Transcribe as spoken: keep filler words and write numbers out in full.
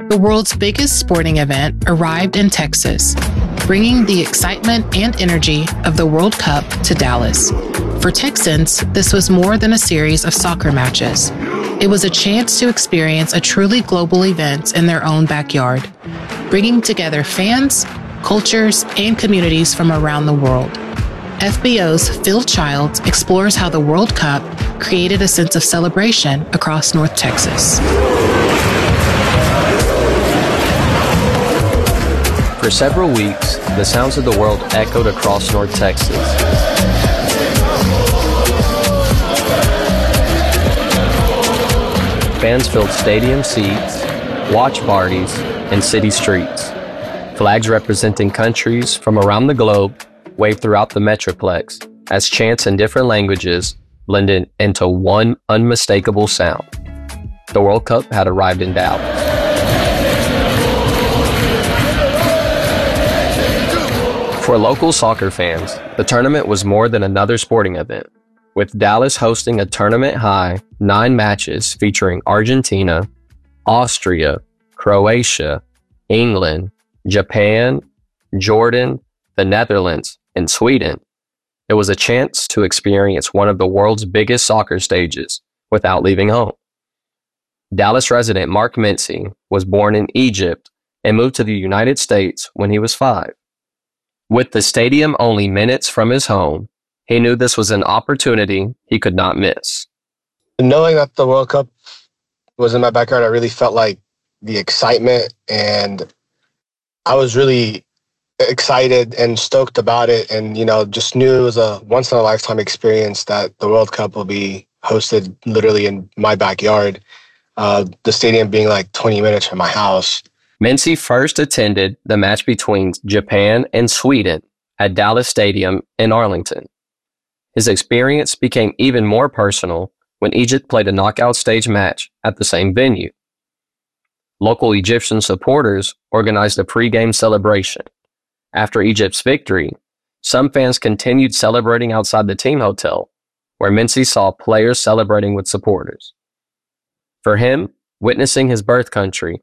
The world's biggest sporting event arrived in Texas, bringing the excitement and energy of the World Cup to Dallas. For Texans, this was more than a series of soccer matches. It was a chance to experience a truly global event in their own backyard, bringing together fans, cultures, and communities from around the world. F B O's Phil Childs explores how the World Cup created a sense of celebration across North Texas. For several weeks, the sounds of the world echoed across North Texas. Fans filled stadium seats, watch parties, and city streets. Flags representing countries from around the globe waved throughout the Metroplex as chants in different languages blended into one unmistakable sound. The World Cup had arrived in Dallas. For local soccer fans, the tournament was more than another sporting event, with Dallas hosting a tournament-high nine matches featuring Argentina, Austria, Croatia, England, Japan, Jordan, the Netherlands, and Sweden. It was a chance to experience one of the world's biggest soccer stages without leaving home. Dallas resident Mark Mincy was born in Egypt and moved to the United States when he was five. With the stadium only minutes from his home, he knew this was an opportunity he could not miss. Knowing that the World Cup was in my backyard, I really felt like the excitement, and I was really excited and stoked about it, and, you know, just knew it was a once-in-a-lifetime experience that the World Cup will be hosted literally in my backyard, uh, the stadium being like twenty minutes from my house. Mincy first attended the match between Japan and Sweden at Dallas Stadium in Arlington. His experience became even more personal when Egypt played a knockout stage match at the same venue. Local Egyptian supporters organized a pre-game celebration. After Egypt's victory, some fans continued celebrating outside the team hotel, where Mincy saw players celebrating with supporters. For him, witnessing his birth country